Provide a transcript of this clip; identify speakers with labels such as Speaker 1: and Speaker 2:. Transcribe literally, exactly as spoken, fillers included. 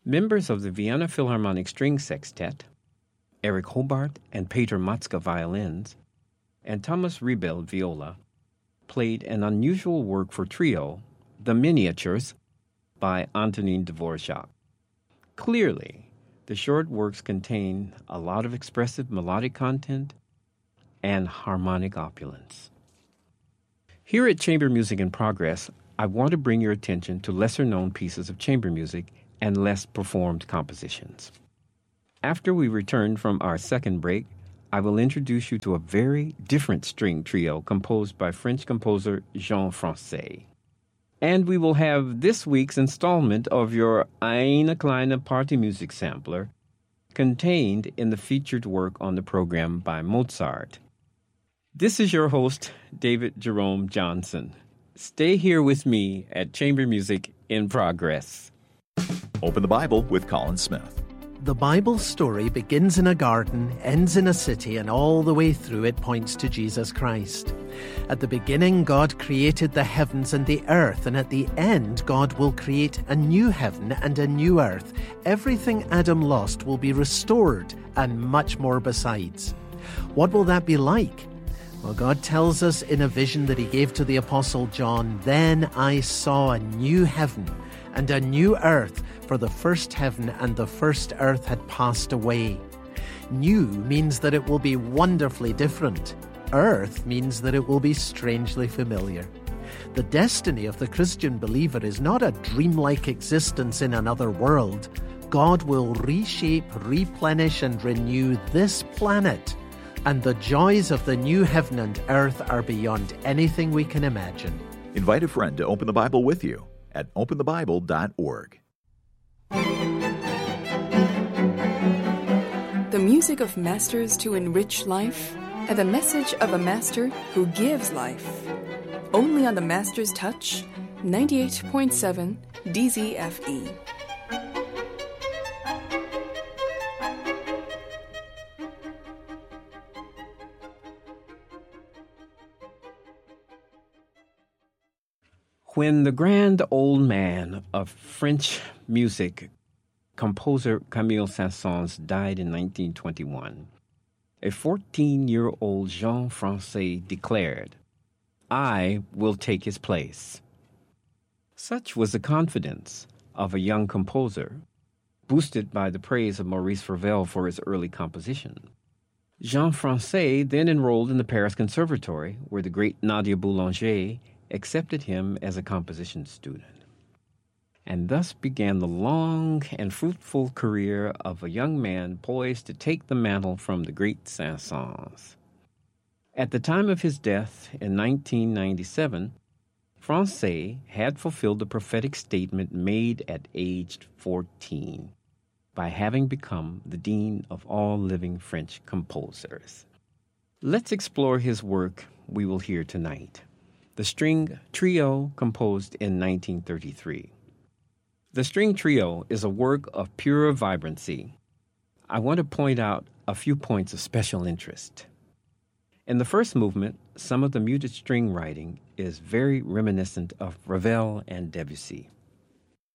Speaker 1: Members of the Vienna Philharmonic String Sextet, Eric Hobart and Peter Matzka violins, and Thomas Rebel viola, played an unusual work for trio, The Miniatures, by Antonin Dvorak. Clearly, the short works contain a lot of expressive melodic content and harmonic opulence. Here at Chamber Music in Progress, I want to bring your attention to lesser-known pieces of chamber music and less performed compositions. After we return from our second break, I will introduce you to a very different string trio composed by French composer Jean Francais. And we will have this week's installment of your Eine kleine Party Music sampler contained in the featured work on the program by Mozart. This is your host, David Jerome Johnson. Stay here with me at Chamber Music in Progress.
Speaker 2: Open the Bible with Colin Smith.
Speaker 3: The Bible story begins in a garden, ends in a city, and all the way through it points to Jesus Christ. At the beginning, God created the heavens and the earth, and at the end, God will create a new heaven and a new earth. Everything Adam lost will be restored, and much more besides. What will that be like? Well, God tells us in a vision that he gave to the Apostle John, "Then I saw a new heaven and a new earth, for the first heaven and the first earth had passed away." New means that it will be wonderfully different. Earth means that it will be strangely familiar. The destiny of the Christian believer is not a dreamlike existence in another world. God will reshape, replenish, and renew this planet. And the joys of the new heaven and earth are beyond anything we can imagine.
Speaker 2: Invite a friend to open the Bible with you at open the bible dot org.
Speaker 4: The music of masters to enrich life, and the message of a master who gives life. Only on the Master's Touch, ninety-eight point seven D Z F E.
Speaker 1: When the grand old man of French music, composer Camille Saint-Saëns, died in nineteen twenty-one, a fourteen-year-old Jean Francais declared, "I will take his place." Such was the confidence of a young composer, boosted by the praise of Maurice Ravel for his early composition. Jean Francais then enrolled in the Paris Conservatory, where the great Nadia Boulanger accepted him as a composition student. And thus began the long and fruitful career of a young man poised to take the mantle from the great Saint-Saëns. At the time of his death in nineteen ninety-seven, Francais had fulfilled the prophetic statement made at age fourteen by having become the dean of all living French composers. Let's explore his work we will hear tonight, the String Trio, composed in nineteen thirty-three. The String Trio is a work of pure vibrancy. I want to point out a few points of special interest. In the first movement, some of the muted string writing is very reminiscent of Ravel and Debussy.